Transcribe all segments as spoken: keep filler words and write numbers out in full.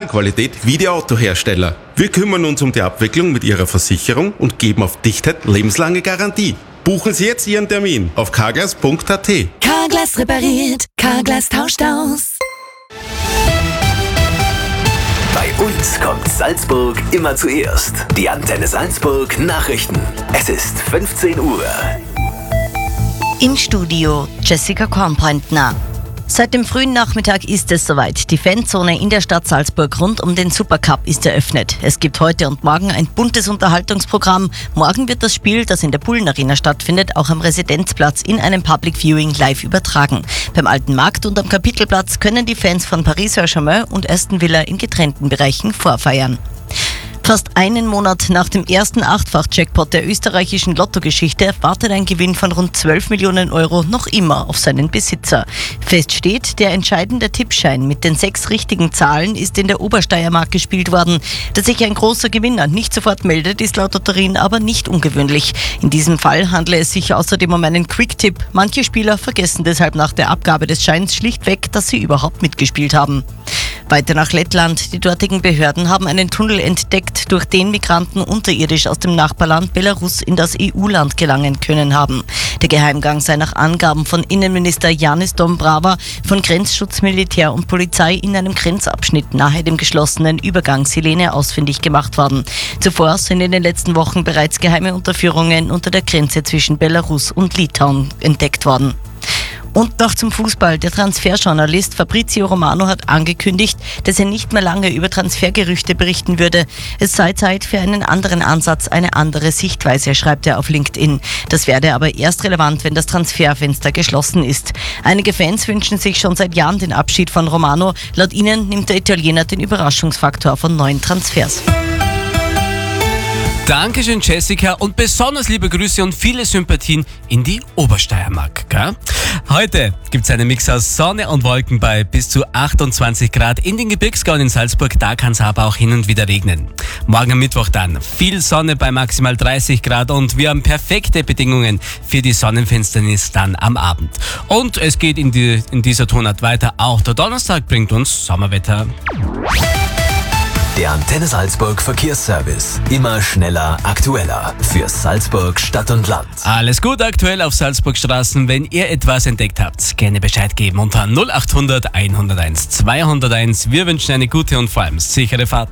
Zahlenqualität wie die Autohersteller. Wir kümmern uns um die Abwicklung mit Ihrer Versicherung und geben auf Dichtheit lebenslange Garantie. Buchen Sie jetzt Ihren Termin auf carglass punkt a t. Carglass repariert, Carglass tauscht aus. Bei uns kommt Salzburg immer zuerst. Die Antenne Salzburg Nachrichten. Es ist fünfzehn Uhr. Im Studio Jessica Kornbrandner. Seit dem frühen Nachmittag ist es soweit. Die Fanzone in der Stadt Salzburg rund um den Supercup ist eröffnet. Es gibt heute und morgen ein buntes Unterhaltungsprogramm. Morgen wird das Spiel, das in der Bullen-Arena stattfindet, auch am Residenzplatz in einem Public Viewing live übertragen. Beim Alten Markt und am Kapitelplatz können die Fans von Paris Saint-Germain und Aston Villa in getrennten Bereichen vorfeiern. Fast einen Monat nach dem ersten Achtfach-Jackpot der österreichischen Lottogeschichte wartet ein Gewinn von rund zwölf Millionen Euro noch immer auf seinen Besitzer. Fest steht, der entscheidende Tippschein mit den sechs richtigen Zahlen ist in der Obersteiermark gespielt worden. Dass sich ein großer Gewinner nicht sofort meldet, ist laut Lotterien aber nicht ungewöhnlich. In diesem Fall handle es sich außerdem um einen Quick-Tipp. Manche Spieler vergessen deshalb nach der Abgabe des Scheins schlichtweg, dass sie überhaupt mitgespielt haben. Weiter nach Lettland. Die dortigen Behörden haben einen Tunnel entdeckt, durch den Migranten unterirdisch aus dem Nachbarland Belarus in das E U-Land gelangen können haben. Der Geheimgang sei nach Angaben von Innenminister Janis Dombrava von Grenzschutz, Militär und Polizei in einem Grenzabschnitt nahe dem geschlossenen Übergang Silene ausfindig gemacht worden. Zuvor sind in den letzten Wochen bereits geheime Unterführungen unter der Grenze zwischen Belarus und Litauen entdeckt worden. Und noch zum Fußball. Der Transferjournalist Fabrizio Romano hat angekündigt, dass er nicht mehr lange über Transfergerüchte berichten würde. Es sei Zeit für einen anderen Ansatz, eine andere Sichtweise, schreibt er auf LinkedIn. Das werde aber erst relevant, wenn das Transferfenster geschlossen ist. Einige Fans wünschen sich schon seit Jahren den Abschied von Romano. Laut ihnen nimmt der Italiener den Überraschungsfaktor von neuen Transfers. Dankeschön, Jessica, und besonders liebe Grüße und viele Sympathien in die Obersteiermark. Gell? Heute gibt es einen Mix aus Sonne und Wolken bei bis zu achtundzwanzig Grad in den Gebirgsgauen in Salzburg. Da kann es aber auch hin und wieder regnen. Morgen am Mittwoch dann viel Sonne bei maximal dreißig Grad und wir haben perfekte Bedingungen für die Sonnenfinsternis dann am Abend. Und es geht in, die, in dieser Tonart weiter. Auch der Donnerstag bringt uns Sommerwetter. Der Antenne Salzburg Verkehrsservice. Immer schneller, aktueller. Für Salzburg Stadt und Land. Alles gut aktuell auf Salzburg Straßen. Wenn ihr etwas entdeckt habt, gerne Bescheid geben unter null acht hundert, hunderteins, zweihunderteins. Wir wünschen eine gute und vor allem sichere Fahrt.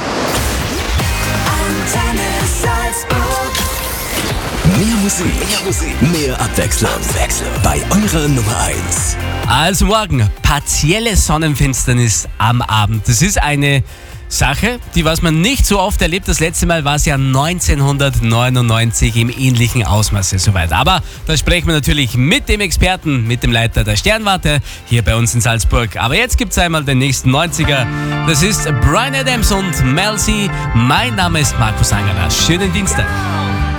Antenne Salzburg. Mehr Musik, mehr Musik, mehr Abwechslung. Abwechslung. Bei eurer Nummer eins. Also morgen, partielle Sonnenfinsternis am Abend. Das ist eine Sache, die was man nicht so oft erlebt. Das letzte Mal war es ja neunzehnhundertneunundneunzig im ähnlichen Ausmaße soweit. Aber da sprechen wir natürlich mit dem Experten, mit dem Leiter der Sternwarte hier bei uns in Salzburg. Aber jetzt gibt es einmal den nächsten neunziger. Das ist Bryan Adams und Mel C. Mein Name ist Markus Angerer. Schönen Dienstag.